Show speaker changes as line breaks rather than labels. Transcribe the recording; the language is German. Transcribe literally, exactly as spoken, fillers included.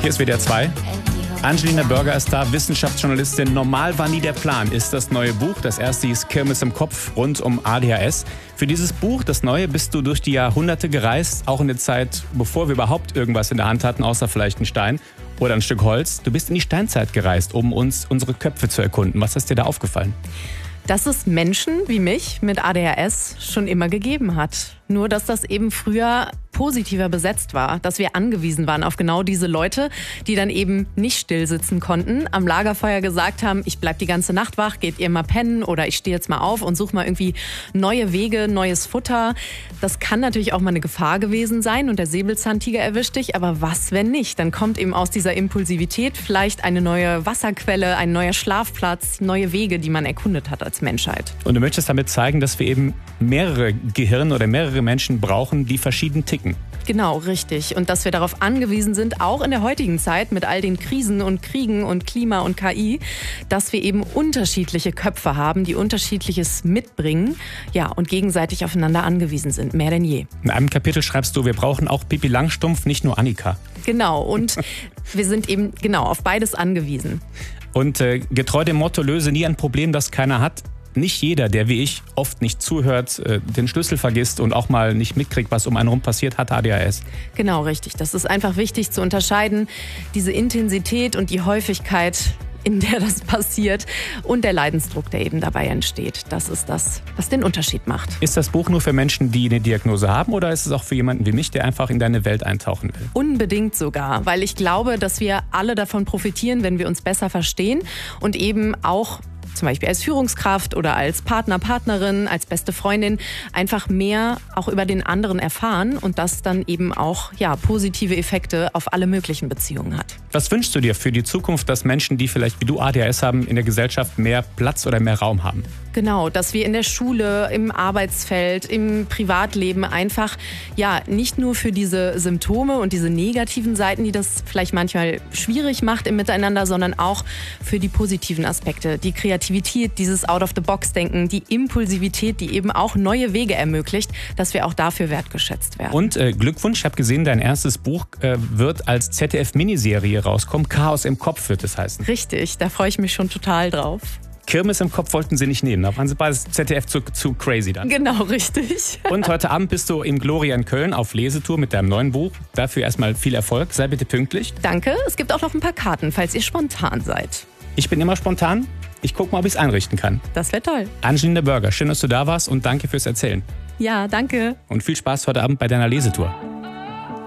Hier ist W D R zwei. Angelina Börger ist da, Wissenschaftsjournalistin. Normal war nie der Plan, ist das neue Buch. Das erste hieß Kirmes im Kopf, rund um A D H S. Für dieses Buch, das neue, bist du durch die Jahrhunderte gereist, auch in der Zeit, bevor wir überhaupt irgendwas in der Hand hatten, außer vielleicht ein Stein oder ein Stück Holz. Du bist in die Steinzeit gereist, um uns unsere Köpfe zu erkunden. Was ist dir da aufgefallen?
Dass es Menschen wie mich mit A D H S schon immer gegeben hat. Nur, dass das eben früher positiver besetzt war, dass wir angewiesen waren auf genau diese Leute, die dann eben nicht still sitzen konnten, am Lagerfeuer gesagt haben, ich bleib die ganze Nacht wach, geht ihr mal pennen oder ich stehe jetzt mal auf und suche mal irgendwie neue Wege, neues Futter. Das kann natürlich auch mal eine Gefahr gewesen sein und der Säbelzahntiger erwischt dich, aber was, wenn nicht? Dann kommt eben aus dieser Impulsivität vielleicht eine neue Wasserquelle, ein neuer Schlafplatz, neue Wege, die man erkundet hat als Menschheit.
Und du möchtest damit zeigen, dass wir eben mehrere Gehirne oder mehrere Menschen brauchen, die verschieden ticken.
Genau, richtig. Und dass wir darauf angewiesen sind, auch in der heutigen Zeit mit all den Krisen und Kriegen und Klima und K I, dass wir eben unterschiedliche Köpfe haben, die Unterschiedliches mitbringen, ja, und gegenseitig aufeinander angewiesen sind, mehr denn je.
In einem Kapitel schreibst du, wir brauchen auch Pippi Langstrumpf, nicht nur Annika.
Genau, und wir sind eben genau auf beides angewiesen.
Und äh, getreu dem Motto, löse nie ein Problem, das keiner hat. Nicht jeder, der wie ich oft nicht zuhört, den Schlüssel vergisst und auch mal nicht mitkriegt, was um einen rum passiert, hat A D H S.
Genau, richtig. Das ist einfach wichtig zu unterscheiden. Diese Intensität und die Häufigkeit, in der das passiert und der Leidensdruck, der eben dabei entsteht. Das ist das, was den Unterschied macht.
Ist das Buch nur für Menschen, die eine Diagnose haben oder ist es auch für jemanden wie mich, der einfach in deine Welt eintauchen will?
Unbedingt sogar, weil ich glaube, dass wir alle davon profitieren, wenn wir uns besser verstehen und eben auch zum Beispiel als Führungskraft oder als Partner, Partnerin, als beste Freundin einfach mehr auch über den anderen erfahren und das dann eben auch ja, positive Effekte auf alle möglichen Beziehungen hat.
Was wünschst du dir für die Zukunft, dass Menschen, die vielleicht wie du A D H S haben, in der Gesellschaft mehr Platz oder mehr Raum haben?
Genau, dass wir in der Schule, im Arbeitsfeld, im Privatleben einfach ja nicht nur für diese Symptome und diese negativen Seiten, die das vielleicht manchmal schwierig macht im Miteinander, sondern auch für die positiven Aspekte, die Kreativität, dieses Out-of-the-Box-Denken, die Impulsivität, die eben auch neue Wege ermöglicht, dass wir auch dafür wertgeschätzt werden.
Und äh, Glückwunsch, ich habe gesehen, dein erstes Buch äh, wird als Z D F-Miniserie rauskommen. Chaos im Kopf wird es heißen.
Richtig, da freue ich mich schon total drauf.
Kirmes im Kopf wollten sie nicht nehmen, da waren sie bei Z D F zu, zu crazy dann.
Genau, richtig.
Und heute Abend bist du im Gloria in Köln auf Lesetour mit deinem neuen Buch. Dafür erstmal viel Erfolg, sei bitte pünktlich.
Danke, es gibt auch noch ein paar Karten, falls ihr spontan seid.
Ich bin immer spontan, ich gucke mal, ob ich es einrichten kann.
Das wäre toll.
Angelina Börger, schön, dass du da warst und danke fürs Erzählen.
Ja, danke.
Und viel Spaß heute Abend bei deiner Lesetour.